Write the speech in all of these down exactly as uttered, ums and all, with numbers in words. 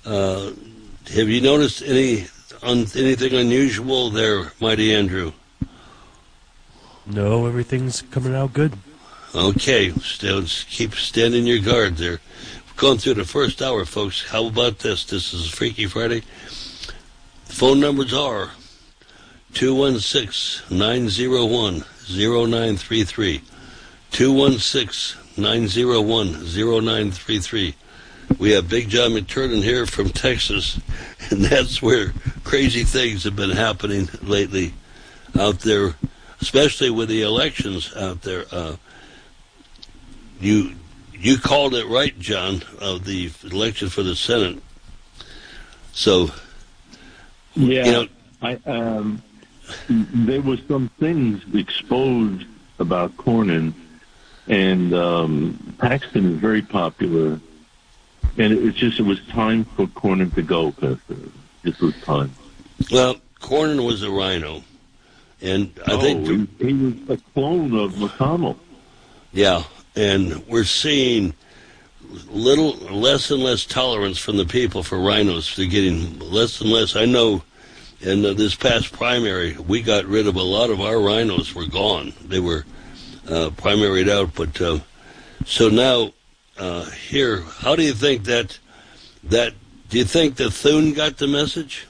Uh, have you noticed any un, anything unusual there, Mighty Andrew? No, everything's coming out good. Okay, still keep standing your guard there. We're going through the first hour, folks. How about this? This is Freaky Friday. Phone numbers are two one six, nine zero one, zero nine three three. two one six, nine zero one, zero nine three three. We have Big John McTurnan here from Texas, and that's where crazy things have been happening lately out there, especially with the elections out there. Uh, you you called it right, John, of the election for the Senate. So, yeah, you know, I, um, there was some things exposed about Cornyn, and um, Paxton is very popular. And it was just, it was time for Cornyn to go, Pastor. This was time. Well, Cornyn was a rhino. And I oh, think... He, he was a clone of McConnell. Yeah, and we're seeing little, less and less tolerance from the people for rhinos. They're getting less and less. I know in uh, this past primary, we got rid of a lot of our rhinos were gone. They were uh, primaried out. But uh, so now... Uh, here, how do you think that, that, do you think that Thune got the message?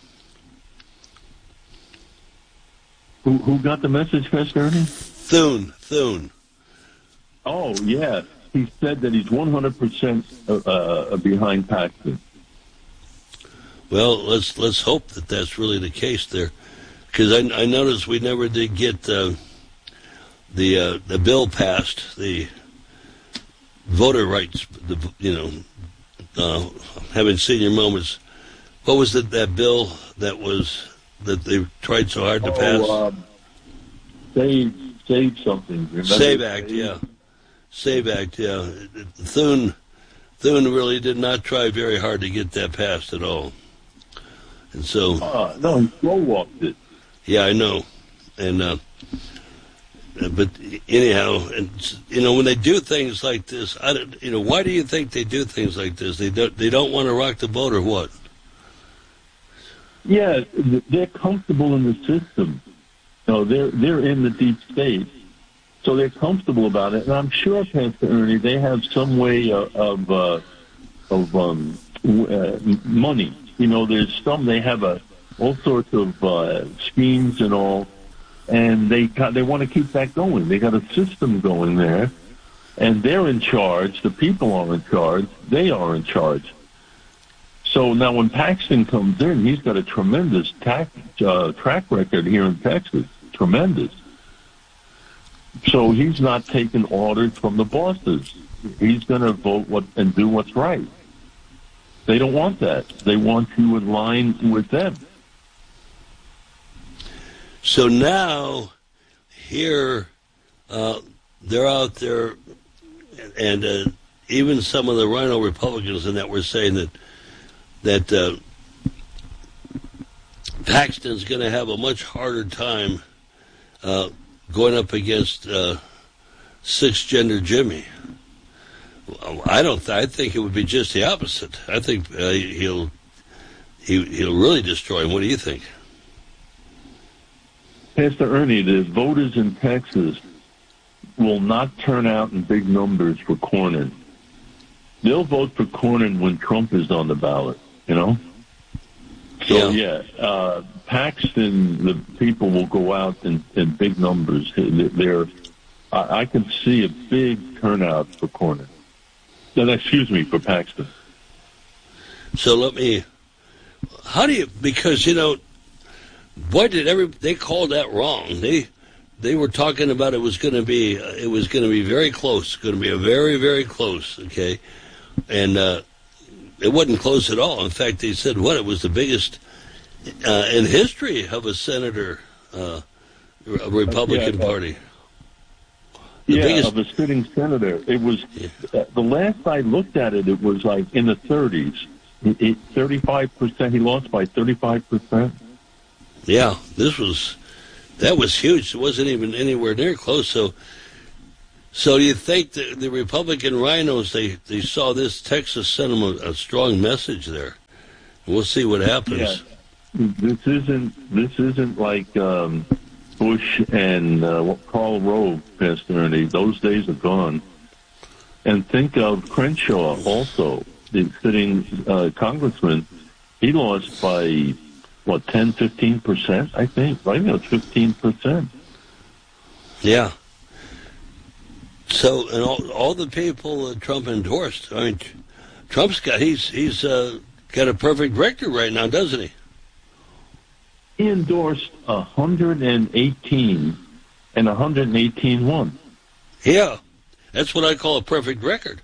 Who, who got the message, Pastor Ernie? Thune, Thune. Oh, yeah. He said that he's one hundred percent uh, behind Paxton. Well, let's let's hope that that's really the case there. Because I, I noticed we never did get uh, the uh, the bill passed, the voter rights, the, you know, uh, having senior moments. What was it, that bill that was, that they tried so hard to oh, pass? Uh, save, save something. Remember? Save Act, yeah. Save Act, yeah. Thune, Thune really did not try very hard to get that passed at all. And so... Uh, no, he slow-walked it. Yeah, I know. And, uh, but anyhow, and you know, when they do things like this, I don't, you know, why do you think they do things like this? They don't, they don't want to rock the boat, or what? Yeah, they're comfortable in the system. No, they're they're in the deep state, so they're comfortable about it. And I'm sure, Pastor Ernie, they have some way of of, uh, of um, uh, money. You know, there's some they have a all sorts of uh, schemes and all. And they they want to keep that going. They got a system going there, and they're in charge. The people are in charge. They are in charge. So now when Paxton comes in, he's got a tremendous tack, uh, track record here in Texas. Tremendous. So he's not taking orders from the bosses. He's going to vote what and do what's right. They don't want that. They want you in line with them. So now, here, uh, they're out there, and uh, even some of the rhino Republicans in that were saying that that uh, Paxton's going to have a much harder time uh, going up against uh, six-gender Jimmy. I don't. Th- I think it would be just the opposite. I think uh, he'll he, he'll really destroy him. What do you think? Pastor Ernie, the voters in Texas will not turn out in big numbers for Cornyn. They'll vote for Cornyn when Trump is on the ballot, you know? So, yeah, yeah uh, Paxton, the people will go out in, in big numbers. They're, I, I can see a big turnout for Cornyn. No, excuse me, for Paxton. So let me, how do you, because, you know, boy, did every they called that wrong. They they were talking about it was going to be uh, it was going to be very close, going to be a very very close, okay, and uh, it wasn't close at all. In fact, they said what it was the biggest uh, in history of a senator, uh, a Republican yeah, Party. The yeah, biggest, of a sitting senator. It was yeah. uh, the last I looked at it. It was like in the thirties. Thirty-five percent. He lost by thirty-five percent. Yeah, this was, that was huge. It wasn't even anywhere near close. So, so you think the, the Republican rhinos, they, they saw this Texas sent them a, a strong message there. We'll see what happens. Yeah. This isn't this isn't like um, Bush and uh, Karl Rove, Pastor Ernie. Those days are gone. And think of Crenshaw also, the sitting uh, congressman. He lost by, what, ten, fifteen percent, I think? I think it was fifteen percent. Yeah. So, and all, all the people that Trump endorsed, I mean, Trump's got, he's, he's uh, got a perfect record right now, doesn't he? He endorsed one hundred eighteen, and one hundred eighteen won. Yeah. That's what I call a perfect record.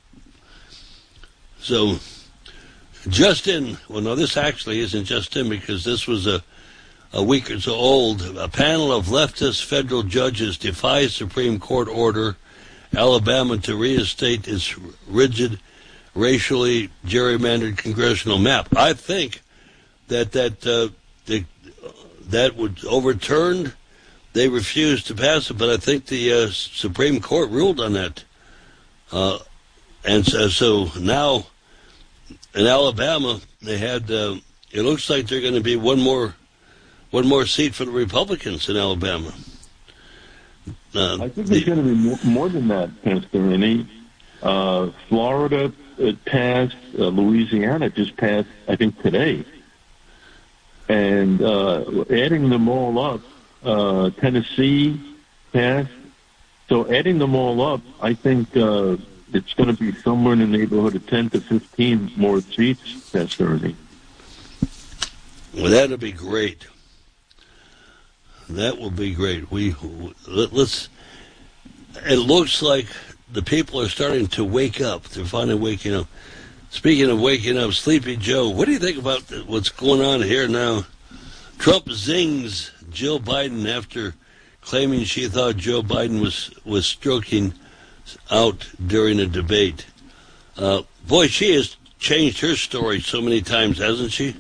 So, just in, well, no, this actually isn't just in because this was a, a week or so old. A panel of leftist federal judges defies Supreme Court order Alabama to reinstate its rigid, racially gerrymandered congressional map. I think that that uh, the, that would overturn. They refused to pass it, but I think the uh, Supreme Court ruled on that. Uh, and so, so now in Alabama, they had, uh, it looks like they're going to be one more one more seat for the Republicans in Alabama. Uh, I think there's going to be more, more than that, Pastor Rennie. Uh, Florida it passed, uh, Louisiana just passed, I think, today. And uh, adding them all up, Uh, Tennessee passed. So adding them all up, I think uh, it's going to be somewhere in the neighborhood of ten to fifteen more seats, Pastor Ernie. Well, that would be great. That will be great. We let, let's. It looks like the people are starting to wake up. They're finally waking up. Speaking of waking up, Sleepy Joe, what do you think about what's going on here now? Trump zings Jill Biden after claiming she thought Joe Biden was, was stroking out during a debate. Uh, boy, she has changed her story so many times, hasn't she?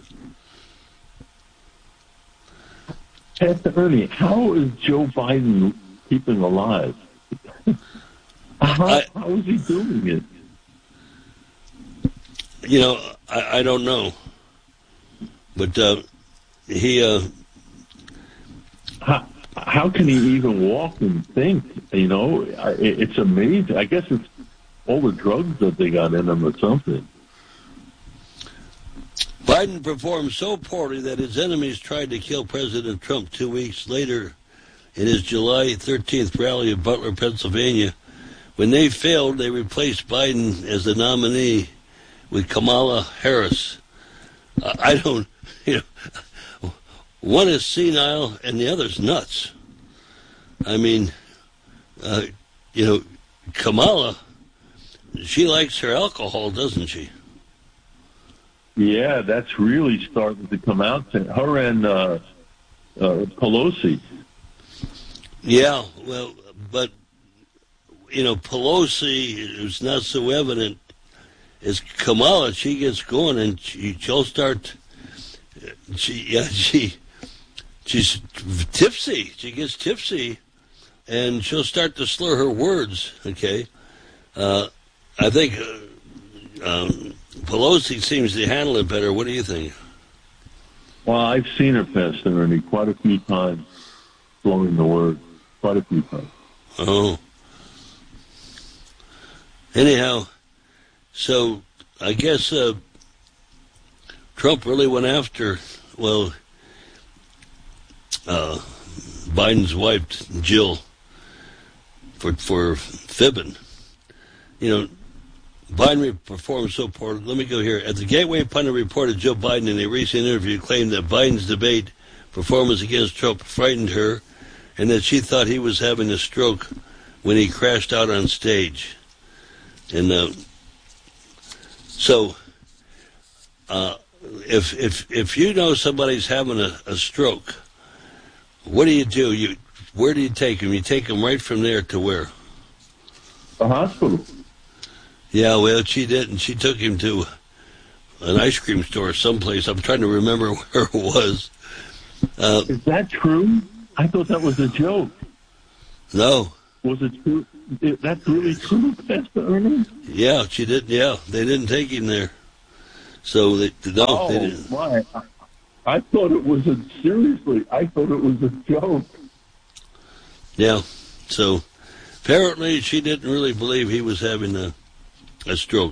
Pastor Ernie, how is Joe Biden keeping alive? how, I, how is he doing it? You know, I, I don't know. But uh, he... Uh, How, how can he even walk and think? You know, it, it's amazing. I guess it's all the drugs that they got in him or something. Biden performed so poorly that his enemies tried to kill President Trump two weeks later in his July thirteenth rally in Butler, Pennsylvania. When they failed, they replaced Biden as the nominee with Kamala Harris. Uh, I don't, you know, one is senile and the other's nuts. I mean, uh, you know, Kamala, she likes her alcohol, doesn't she? Yeah, that's really starting to come out. To her and uh, uh, Pelosi. Yeah, well, but, you know, Pelosi is not so evident as Kamala. She gets going and she, she'll start, she, yeah, she, she's tipsy. She gets tipsy and she'll start to slur her words, okay? Uh, I think uh, um, Pelosi seems to handle it better. What do you think? Well, I've seen her, Pastor Ernie, quite a few times, slurring the word, quite a few times. Oh. Anyhow, so I guess uh, Trump really went after, well, uh, Biden's wife, Jill, for for fibbing. You know, Biden performed so poorly. Let me go here. At the Gateway Pundit reported Joe Biden in a recent interview claimed that Biden's debate performance against Trump frightened her and that she thought he was having a stroke when he crashed out on stage. And uh, so, uh, if if if you know somebody's having a, a stroke, what do you do? You where do you take him? You take him right from there to where? The hospital. Yeah, well, she didn't. She took him to an ice cream store someplace. I'm trying to remember where it was. Uh, Is that true? I thought that was a joke. No. Was it true? Is that really true, Pastor Ernie? Yeah, she did. Yeah, they didn't take him there. So they no, oh, they didn't. My. I, I thought it was a seriously. I thought it was a joke. Yeah. So apparently she didn't really believe he was having a a stroke.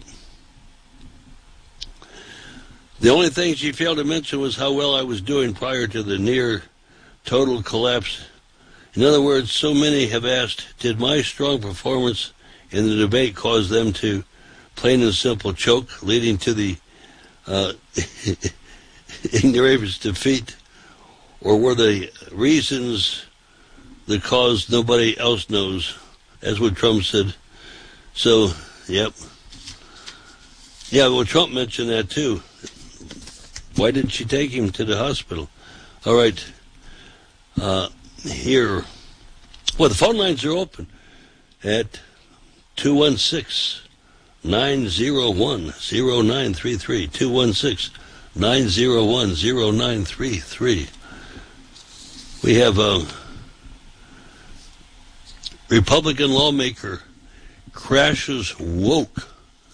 The only thing she failed to mention was how well I was doing prior to the near total collapse. In other words, so many have asked, did my strong performance in the debate cause them to plain and simple choke, leading to the uh, ignoramus defeat? Or were the reasons the cause nobody else knows? That's what Trump said. So, yep. Yeah, well, Trump mentioned that too. Why didn't she take him to the hospital? All right. Uh, here. Well, the phone lines are open at two one six, nine zero one, zero nine three three. two one six, nine zero one, zero nine three three. We have a Republican lawmaker crashes woke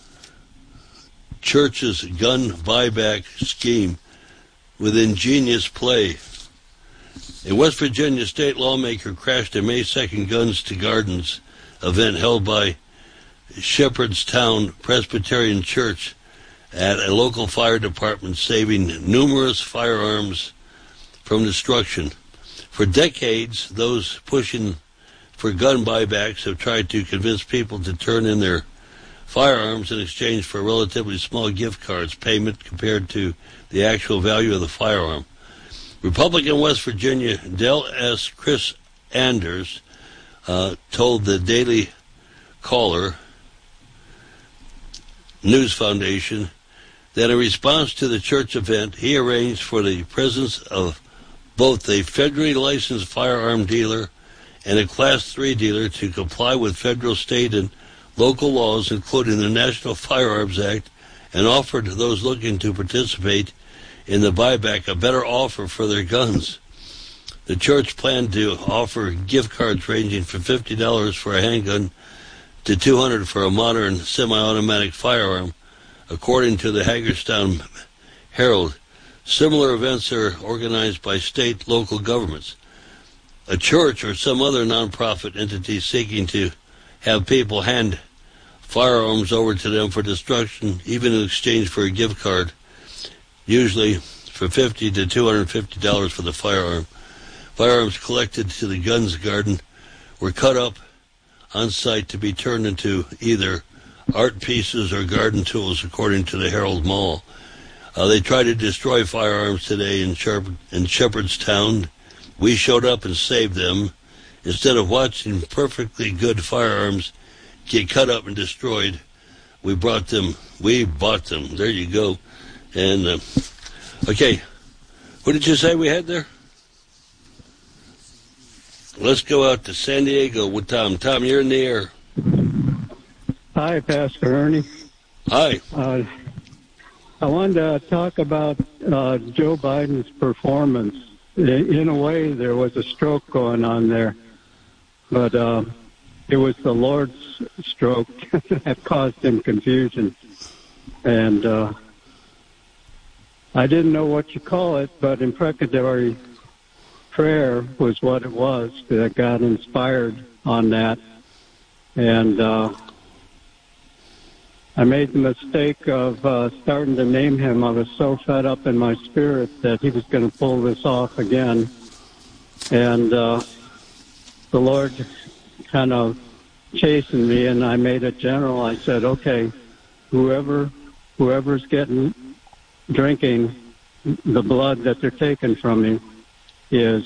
church's gun buyback scheme with ingenious play. A West Virginia state lawmaker crashed a May second Guns to Gardens event held by Shepherdstown Presbyterian Church at a local fire department, saving numerous firearms from destruction. For decades, those pushing for gun buybacks have tried to convince people to turn in their firearms in exchange for relatively small gift cards payment compared to the actual value of the firearm. Republican West Virginia Del S. Chris Anders uh, told the Daily Caller News Foundation that in response to the church event, he arranged for the presence of both a federally licensed firearm dealer and a Class three dealer to comply with federal, state, and local laws, including the National Firearms Act, and offered to those looking to participate in the buyback a better offer for their guns. The church planned to offer gift cards ranging from fifty dollars for a handgun to two hundred dollars for a modern semi-automatic firearm, according to the Hagerstown Herald. Similar events are organized by state, local governments. A church or some other nonprofit entity seeking to have people hand firearms over to them for destruction, even in exchange for a gift card, usually for fifty to two hundred fifty dollars for the firearm. Firearms collected to the Guns Garden were cut up on site to be turned into either art pieces or garden tools, according to the Herald Mall. Uh, they tried to destroy firearms today in, Shep- in Shepherdstown. We showed up and saved them. Instead of watching perfectly good firearms get cut up and destroyed, we brought them, we bought them. There you go. And, uh, okay, what did you say we had there? Let's go out to San Diego with Tom. Tom, you're in the air. Hi, Pastor Ernie. Hi. Uh, I wanted to talk about uh, Joe Biden's performance. In a way, there was a stroke going on there, but uh, it was the Lord's stroke that caused him confusion. And uh, I didn't know what you call it, but imprecatory prayer was what it was that got inspired on that. And uh, I made the mistake of uh, starting to name him. I was so fed up in my spirit that he was going to pull this off again. And uh, the Lord kind of chastened me, and I made it general. I said, okay, whoever, whoever's getting, drinking the blood that they're taking from me is,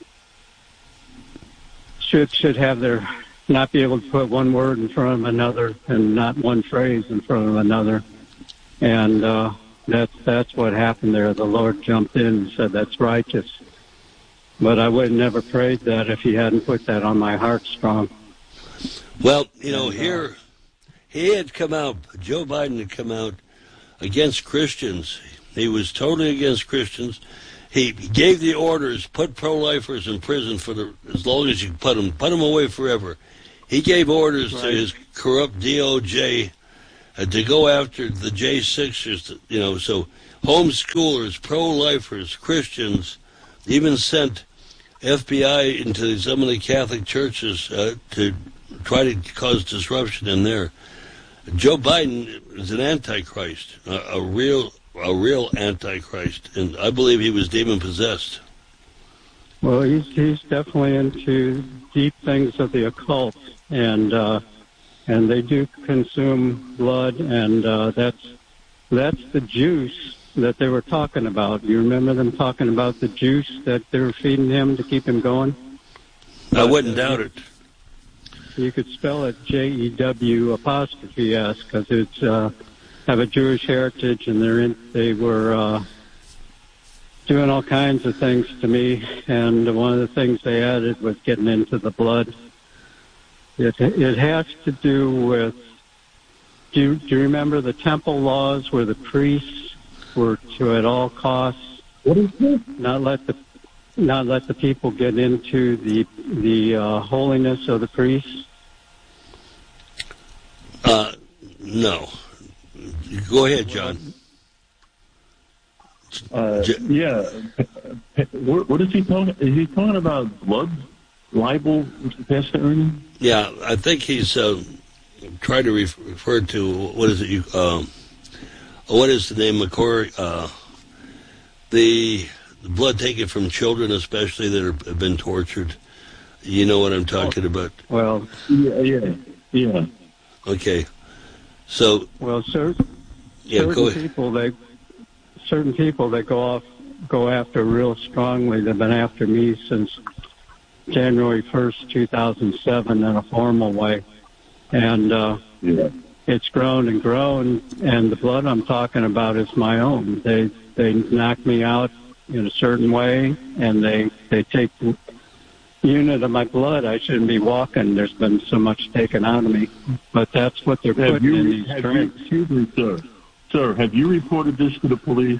should, should have their, not be able to put one word in front of another and not one phrase in front of another. And uh, that's, that's what happened there. The Lord jumped in and said, that's righteous. But I would have never prayed that if he hadn't put that on my heart strong. Well, you know, here, he had come out, Joe Biden had come out against Christians. He was totally against Christians. He gave the orders, put pro-lifers in prison for the, as long as you put them, put them away forever. He gave orders right. to his corrupt D O J uh, to go after the J sixers, you know, so homeschoolers, pro-lifers, Christians, even sent F B I into some of the Catholic churches uh, to try to cause disruption in there. Joe Biden is an antichrist, a, a real, a real antichrist, and I believe he was demon possessed. Well, he's he's definitely into deep things of the occult, and uh, and they do consume blood, and uh, that's that's the juice that they were talking about. You remember them talking about the juice that they were feeding him to keep him going? I wouldn't doubt it. You could spell it J E W apostrophe S because it's uh, have a Jewish heritage, and they're in, they were uh, doing all kinds of things to me. And one of the things they added was getting into the blood. It it has to do with. Do you, do you remember the temple laws where the priests were to at all costs What is this? not let the not let the people get into the the uh, holiness of the priests? Uh, no. Go ahead, John. Uh, yeah. What, what is he talking? Is he talking about blood libel, Pastor Ernie? Yeah, I think he's uh, trying to ref- refer to, what is it, you, um, what is the name, McCoy? Uh, the, the blood taken from children, especially that are, have been tortured. You know what I'm talking oh. about? Well, yeah, yeah, yeah. Okay. So, well, certain, yeah, certain go ahead. people, they, certain people, they go off, go after real strongly. They've been after me since January first, two thousand seven, in a formal way. And uh, yeah. it's grown and grown, and the blood I'm talking about is my own. They they knock me out in a certain way, and they, they take the unit of my blood. I shouldn't be walking. There's been so much taken out of me. But that's what they're Have putting you, in these have drinks. you, excuse me, sir. Sir, have you reported this to the police?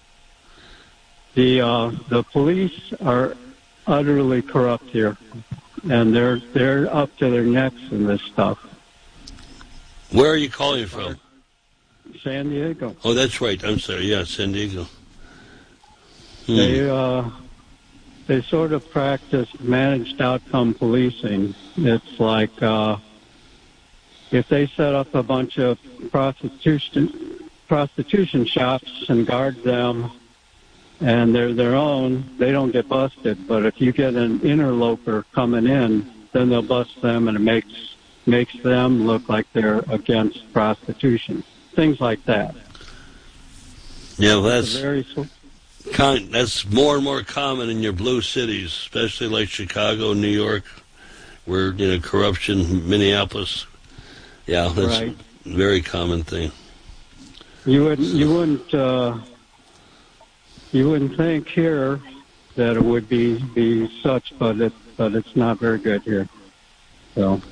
The uh, the police are utterly corrupt here, and they're they're up to their necks in this stuff. Where are you calling from? San Diego. Oh, that's right. I'm sorry. Yeah, San Diego. Hmm. They uh, they sort of practice managed outcome policing. It's like uh, if they set up a bunch of prostitution prostitution shops and guard them, and they're their own, they don't get busted. But if you get an interloper coming in, then they'll bust them, and it makes makes them look like they're against prostitution. Things like that. Yeah, well, that's very con- that's more and more common in your blue cities, especially like Chicago, New York, where, you know, corruption, Minneapolis. Yeah, that's right. a very common thing. You wouldn't you wouldn't uh, you wouldn't think here that it would be, be such, but it but it's not very good here. So.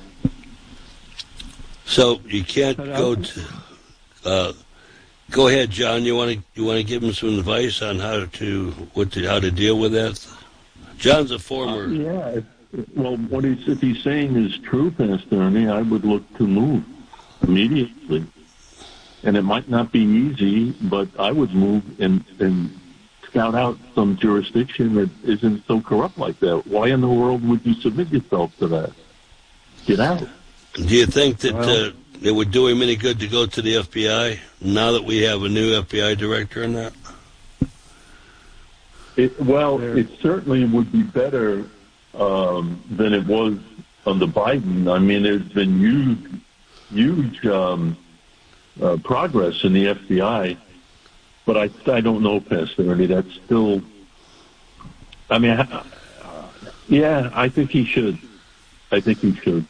So you can't go to. Uh, go ahead, John. You want to you want to give him some advice on how to what to, how to deal with that? John's a former. Uh, yeah. Well, what he's if he's saying is true, Pastor Ernie, I would look to move immediately. And it might not be easy, but I would move and, and scout out some jurisdiction that isn't so corrupt like that. Why in the world would you submit yourself to that? Get out. Do you think that well, uh, it would do him any good to go to the F B I now that we have a new F B I director in that? It, well, it certainly would be better um, than it was under Biden. I mean, there's been huge, huge um, uh, progress in the F B I, but I, I don't know, Pastor Ernie. That's still. I mean, uh, yeah, I think he should. I think he should.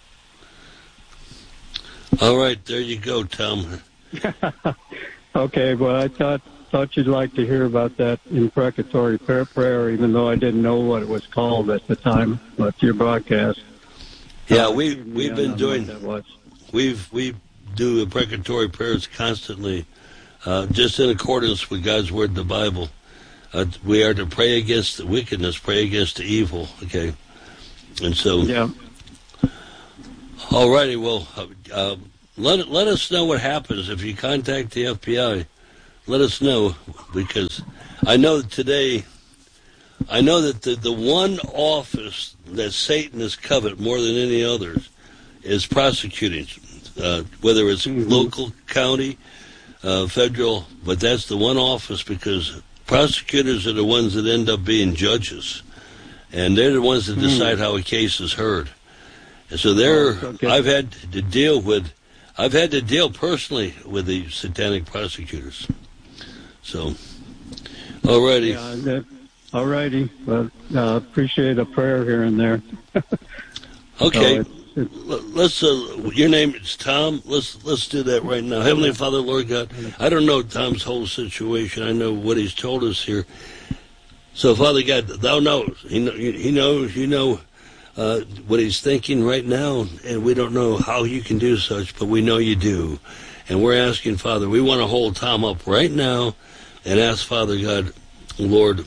All right, there you go, Tom. Okay, well, I thought thought you'd like to hear about that imprecatory prayer, prayer, even though I didn't know what it was called at the time. But your broadcast. Yeah, uh, we we've been doing. That was. We've we do imprecatory prayers constantly, uh, just in accordance with God's word, the Bible. Uh, we are to pray against the wickedness, pray against the evil. Okay, and so. Yeah. All righty. Well, uh, let let us know what happens if you contact the F B I. Let us know, because I know that today, I know that the, the one office that Satan has coveted more than any others is prosecuting, uh, whether it's mm-hmm. local, county, uh, federal, but that's the one office, because prosecutors are the ones that end up being judges, and they're the ones that mm. decide how a case is heard. And so they're, oh, okay. I've had to deal with, I've had to deal personally with the satanic prosecutors. So, all righty. Yeah, all righty. Well, uh, appreciate a prayer here and there. Okay. So it's, it's, let's. Uh, your name is Tom. Let's let's do that right now. Heavenly Father, Lord God, I don't know Tom's whole situation. I know what he's told us here. So, Father God, Thou knows. He know, He knows. You know uh, what he's thinking right now, and we don't know how you can do such, but we know you do. And we're asking, Father, we want to hold Tom up right now and ask, Father God, Lord,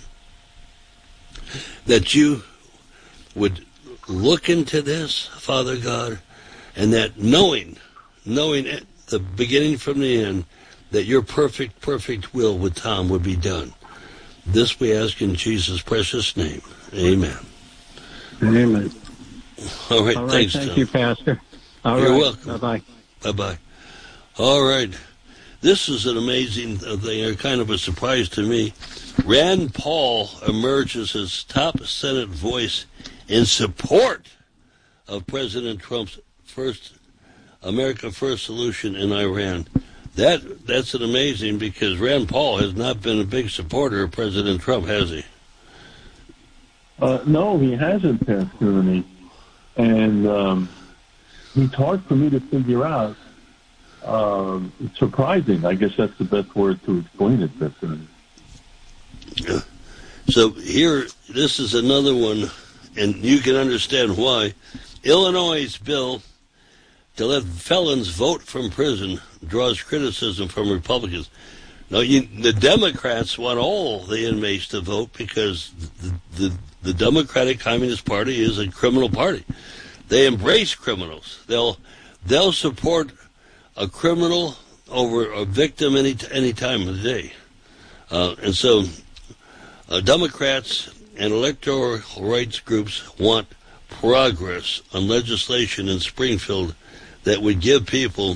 that you would look into this, Father God, and that knowing, knowing at the beginning from the end, that your perfect, perfect will with Tom would be done. This we ask in Jesus' precious name. Amen. Amen. All right, All right, thanks, thank Tom. you, Pastor. All You're right. welcome. Bye-bye. Bye-bye. All right. This is an amazing thing, or kind of a surprise to me. Rand Paul emerges as top Senate voice in support of President Trump's first America First solution in Iran. That that's an amazing, because Rand Paul has not been a big supporter of President Trump, has he? Uh, no, he hasn't, Pastor Ernie. And um, it's hard for me to figure out. Um, it's surprising. I guess that's the best word to explain it, Pastor Ernie. So here, this is another one, and you can understand why. Illinois' bill to let felons vote from prison draws criticism from Republicans. Now, you, the Democrats want all the inmates to vote, because the, the, the Democratic Communist Party is a criminal party. They embrace criminals. They'll they'll support a criminal over a victim any any time of the day. Uh, and so uh, Democrats and electoral rights groups want progress on legislation in Springfield that would give people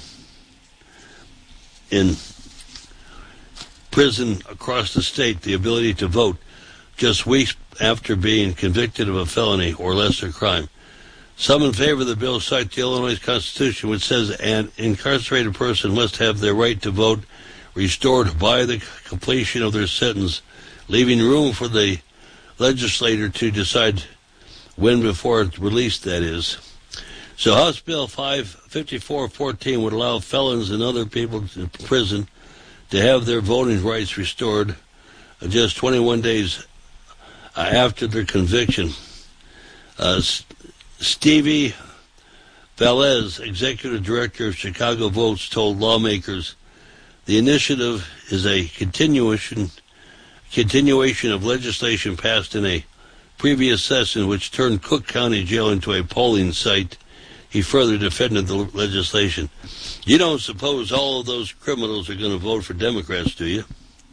in prison across the state the ability to vote just weeks after being convicted of a felony or lesser crime. Some in favor of the bill cite the Illinois Constitution, which says an incarcerated person must have their right to vote restored by the completion of their sentence, leaving room for the legislator to decide when before it's released, that is. So House Bill five fifty-four fourteen would allow felons and other people in prison to have their voting rights restored just twenty-one days after their conviction. Uh, Stevie Velez, executive director of Chicago Votes, told lawmakers the initiative is a continuation continuation of legislation passed in a previous session which turned Cook County Jail into a polling site. He further defended the legislation. You don't suppose all of those criminals are going to vote for Democrats, do you?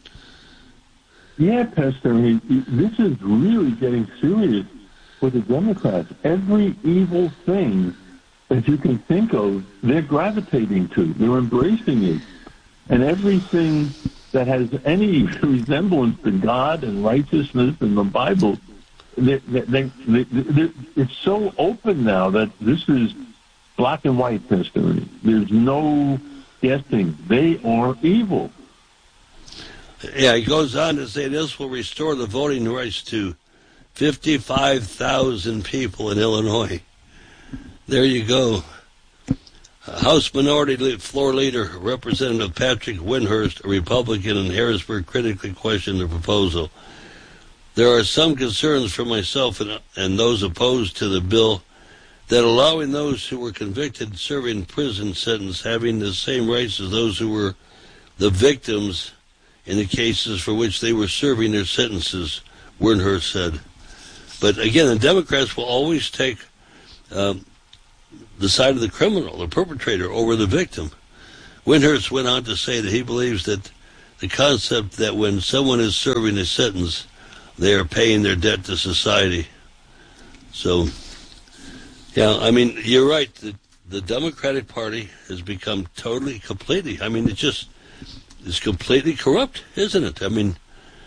Yeah, Pastor, I mean, this is really getting serious with the Democrats. Every evil thing that you can think of, they're gravitating to. They're embracing it. And everything that has any resemblance to God and righteousness and the Bible, they, they, they, they, they, it's so open now that this is black and white, Pastor. There's no guessing. They are evil. Yeah, he goes on to say this will restore the voting rights to fifty-five thousand people in Illinois. There you go. House Minority Floor Leader Representative Patrick Windhurst, a Republican in Harrisburg, critically questioned the proposal. There are some concerns for myself and, and those opposed to the bill that allowing those who were convicted serving prison sentence having the same rights as those who were the victims in the cases for which they were serving their sentences, Windhurst said. But again, the Democrats will always take um, the side of the criminal, the perpetrator, over the victim. Windhurst went on to say that he believes that the concept that when someone is serving a sentence, they are paying their debt to society. So, yeah, I mean, you're right. The, the Democratic Party has become totally, completely, I mean, it just is completely corrupt, isn't it? I mean,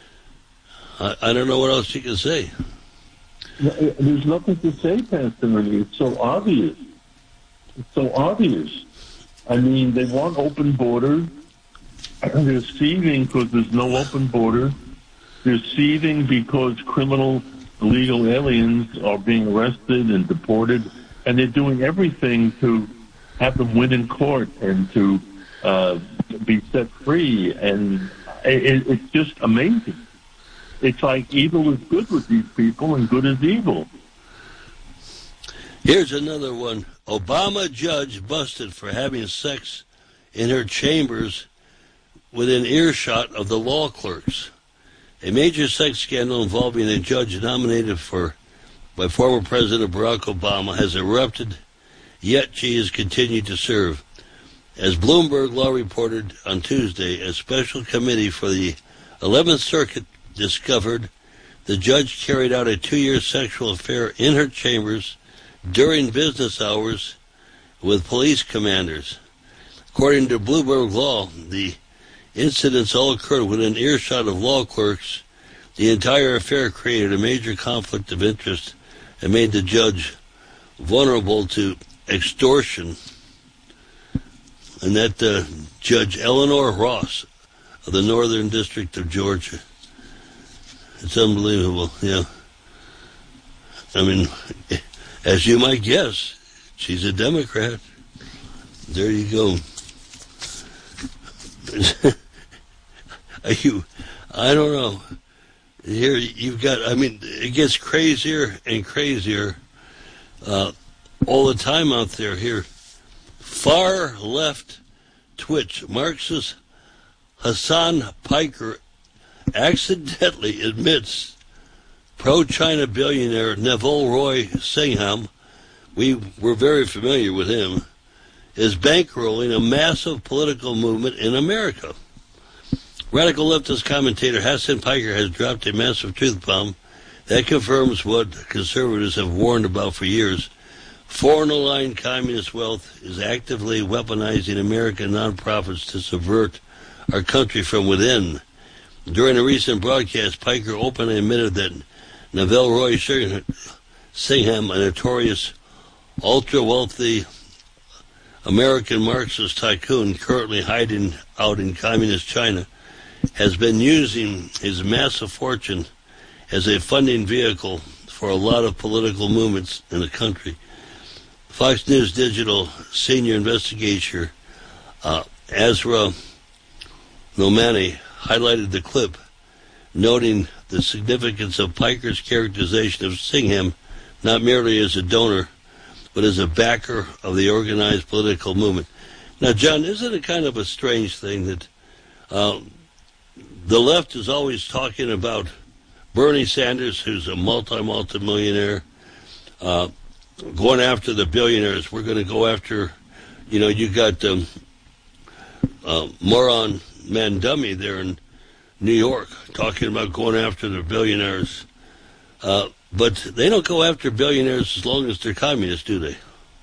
I, I don't know what else you can say. There's nothing to say, Pastor Ernie. It's so obvious. It's so obvious. I mean, they want open borders. They're seething because there's no open border. They're seething because criminal, illegal aliens are being arrested and deported, and they're doing everything to have them win in court and to uh, be set free. And it, it's just amazing. It's like evil is good with these people and good is evil. Here's another one. Obama judge busted for having sex in her chambers within earshot of the law clerks. A major sex scandal involving a judge nominated for by former President Barack Obama has erupted, yet she has continued to serve. As Bloomberg Law reported on Tuesday, a special committee for the eleventh Circuit discovered the judge carried out a two-year sexual affair in her chambers during business hours with police commanders. According to Bloomberg Law, the incidents all occurred within earshot of law clerks. The entire affair created a major conflict of interest and made the judge vulnerable to extortion. And that uh, Judge Eleanor Ross of the Northern District of Georgia. It's unbelievable, yeah. I mean, as you might guess, she's a Democrat. There you go. Are you, I don't know. Here you've got, I mean, it gets crazier and crazier uh, all the time out there here. Far left twitch Marxist Hassan Piker accidentally admits pro-China billionaire Neville Roy Singham, we were very familiar with him, is bankrolling a massive political movement in America. Radical leftist commentator Hassan Piker has dropped a massive truth bomb that confirms what conservatives have warned about for years. Foreign-aligned communist wealth is actively weaponizing American nonprofits to subvert our country from within. During a recent broadcast, Piker openly admitted that Neville Roy Singham, a notorious ultra-wealthy American Marxist tycoon currently hiding out in communist China, has been using his massive fortune as a funding vehicle for a lot of political movements in the country. Fox News Digital senior investigator uh, Azra Nomani highlighted the clip, noting the significance of Piker's characterization of Singham not merely as a donor, but as a backer of the organized political movement. Now, John, isn't it kind of a strange thing that uh, the left is always talking about Bernie Sanders, who's a multi-multi-millionaire, uh, going after the billionaires. We're going to go after, you know, you got um, uh, Moron Mandummy there in New York talking about going after the billionaires. Uh, but they don't go after billionaires as long as they're communists, do they?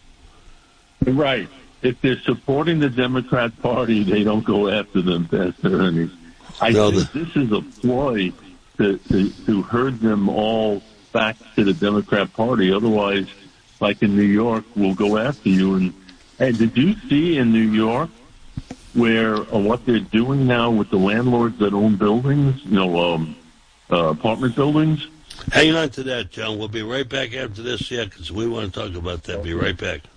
Right. If they're supporting the Democrat Party, they don't go after them, Pastor Ernie. I no, think the- this is a ploy to, to, to herd them all back to the Democrat Party. Otherwise, like in New York, we'll go after you. And, and did you see in New York where uh, what they're doing now with the landlords that own buildings, you know, um, uh, apartment buildings? Hang on to that, John. We'll be right back after this, yeah, because we want to talk about that. Be right back.